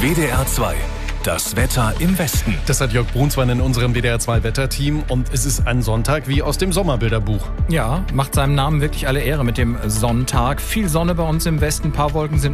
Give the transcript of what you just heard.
WDR 2. Das Wetter im Westen. Das hat Jörg Brunsmann in unserem WDR 2 Wetterteam und es ist ein Sonntag wie aus dem Sommerbilderbuch. Ja, macht seinem Namen wirklich alle Ehre mit dem Sonntag. Viel Sonne bei uns im Westen, ein paar Wolken sind